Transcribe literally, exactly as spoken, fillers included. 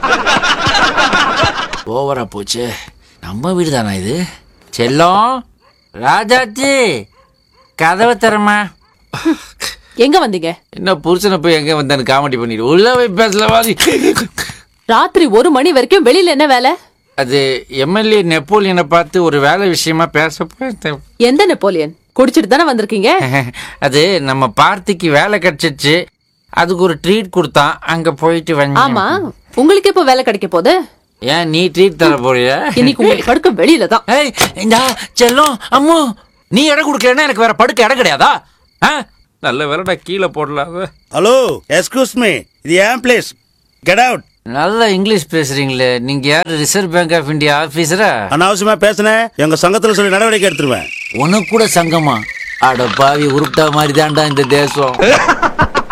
ஓவரா போச்சு. நம்ம வீடு தானா இது? செல்லம், ராஜாச்சி, கதவை தரமா. எங்க வந்தீங்க? என்ன புருஷனை போய் எங்க வந்தான்னு காமெடி பண்ணிடு. உள்ள போய் பேசலவாதி. ராத்திரி ஒரு மணி வரைக்கும் வெளியில என்ன வேலை? அது எம்எல்ஏ நெப்போலியனை பார்த்து ஒரு வேலை விஷயமா பேச போய். எந்த நெப்போலியன்? குடிச்சிட்டு தானே வந்திருக்கீங்க? அது நம்ம பார்ட்டிக்கு வேலை கிடைச்சிச்சு, அதுக்கு ஒரு ட்ரீட் கொடுத்தான், அங்க போயிட்டு வந்து. ஆமா, உங்களுக்கு எப்போ வேலை கிடைக்க போகுது? ஏன் நீ ட்ரீட் தர போறியா? இன்னைக்கு உங்களுக்கு படுக்க வெளியில தான். ஏய் இந்தா செல்லம், அம்மு, நீ இடம் கொடுக்கலன்னா எனக்கு வேற படுக்க இடம் கிடையாதா? நல்ல வேலை நான் கீழே போடலாம். ஹலோ, எக்ஸ்கியூஸ் மீ, இது ஏன் பிளேஸ், கெட் அவுட். நல்லா இங்கிலீஷ் பேசுறீங்களே, நீங்க யாரு? Reserve bank of India ஆபீசரா? அனாவசியமா பேசுனேன், எங்க சங்கத்துல சொல்லி நடவடிக்கை எடுத்துருவேன். உனக்கு கூட சங்கமா? அட பாவி, உருப்பிட்டா மாதிரி தான்டா இந்த தேசம்.